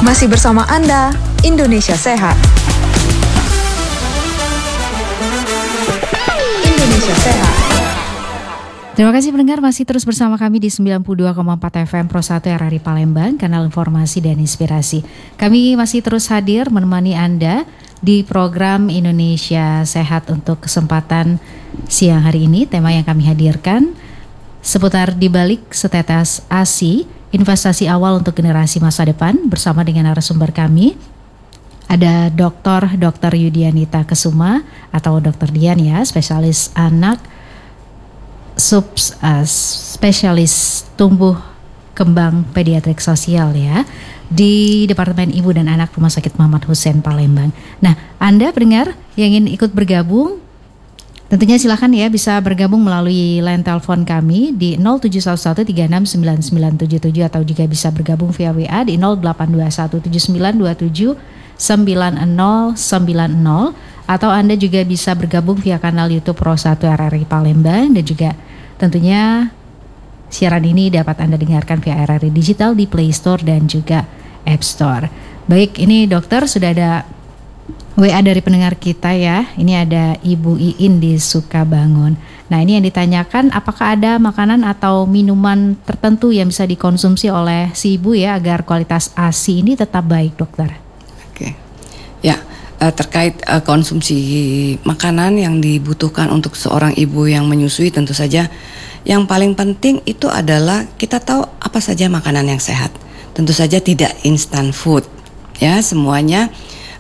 Masih bersama Anda, Indonesia Sehat. Indonesia Sehat. Terima kasih pendengar, masih terus bersama kami di 92,4 FM Pro 1 RRI Palembang, kanal informasi dan inspirasi. Kami masih terus hadir menemani Anda di program Indonesia Sehat untuk kesempatan siang hari ini. Tema yang kami hadirkan seputar dibalik setetes ASI, investasi awal untuk generasi masa depan, bersama dengan narasumber kami. Ada Dr. Yudianita Kesuma atau Dr. Dian ya, spesialis anak, spesialis tumbuh kembang pediatrik sosial ya, di Departemen Ibu dan Anak Rumah Sakit Muhammad Hussein Palembang. Nah, Anda pendengar yang ingin ikut bergabung, tentunya silakan ya, bisa bergabung melalui line telepon kami di 0711369977 atau juga bisa bergabung via WA di 082179279090, atau Anda juga bisa bergabung via kanal YouTube Pro 1 RRI Palembang, dan juga tentunya siaran ini dapat Anda dengarkan via RRI Digital di Play Store dan juga App Store. Baik, ini dokter sudah ada WA dari pendengar kita ya. Ini ada Ibu Iin di Sukabangun. Nah, ini yang ditanyakan, apakah ada makanan atau minuman tertentu yang bisa dikonsumsi oleh si ibu ya agar kualitas ASI ini tetap baik, dokter? Oke. Ya, terkait konsumsi makanan yang dibutuhkan untuk seorang ibu yang menyusui, tentu saja yang paling penting itu adalah kita tahu apa saja makanan yang sehat. Tentu saja tidak instant food ya, semuanya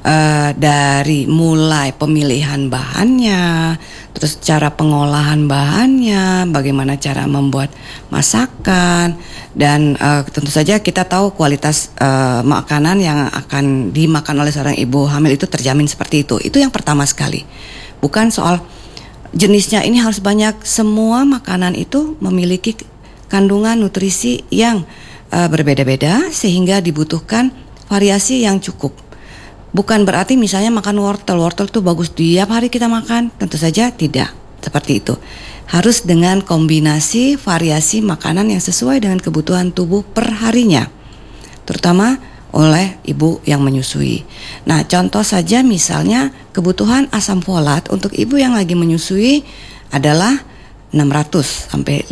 dari mulai pemilihan bahannya, terus cara pengolahan bahannya, bagaimana cara membuat masakan, dan tentu saja kita tahu kualitas makanan yang akan dimakan oleh seorang ibu hamil itu terjamin seperti itu. Itu yang pertama sekali. Bukan soal jenisnya ini harus banyak, semua makanan itu memiliki kandungan nutrisi yang berbeda-beda sehingga dibutuhkan variasi yang cukup. Bukan berarti misalnya makan wortel itu bagus tiap hari kita makan, tentu saja tidak seperti itu. Harus dengan kombinasi variasi makanan yang sesuai dengan kebutuhan tubuh per harinya, terutama oleh ibu yang menyusui. Nah, contoh saja misalnya kebutuhan asam folat untuk ibu yang lagi menyusui adalah 500 sampai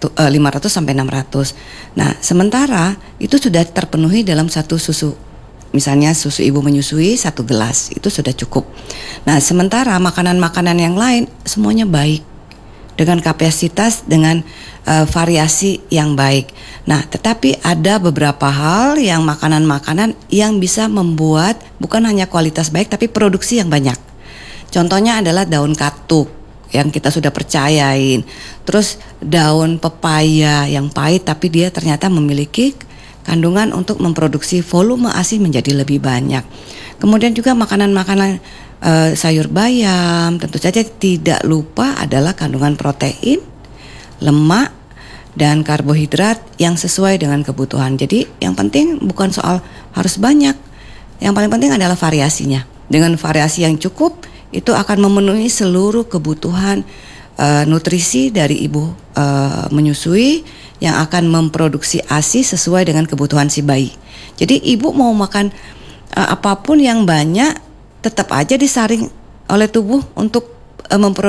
600. Nah, sementara itu sudah terpenuhi dalam satu susu. Misalnya susu ibu menyusui 1 gelas, itu sudah cukup. Nah, sementara makanan-makanan yang lain semuanya baik, dengan kapasitas, dengan variasi yang baik. Nah, tetapi ada beberapa hal yang makanan-makanan yang bisa membuat bukan hanya kualitas baik, tapi produksi yang banyak. Contohnya adalah daun katuk yang kita sudah percayain. Terus daun pepaya yang pahit, tapi dia ternyata memiliki kandungan untuk memproduksi volume ASI menjadi lebih banyak. Kemudian juga makanan-makanan sayur bayam, tentu saja tidak lupa adalah kandungan protein, lemak, dan karbohidrat yang sesuai dengan kebutuhan. Jadi yang penting bukan soal harus banyak, yang paling penting adalah variasinya. Dengan variasi yang cukup, itu akan memenuhi seluruh kebutuhan nutrisi dari ibu menyusui yang akan memproduksi ASI sesuai dengan kebutuhan si bayi. Jadi ibu mau makan apapun yang banyak, tetap aja disaring oleh tubuh untuk memproduksi